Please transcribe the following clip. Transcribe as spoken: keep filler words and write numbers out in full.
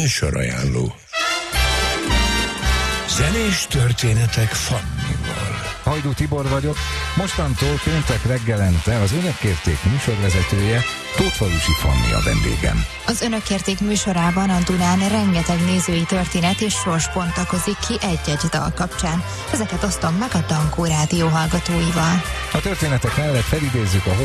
műsorajánló. Zenés történetek Fannival. Hajdú Tibor vagyok, mostantól péntek reggelente az Önök kérték műsorvezetője, Tótfalusi Fanni a vendégem. Az Önök kérték műsorában a Dunán rengeteg nézői történet és sors bontakozik ki egy-egy dal kapcsán. Ezeket osztom meg a Dankó rádió hallgatóival. A történetek mellett felidézzük a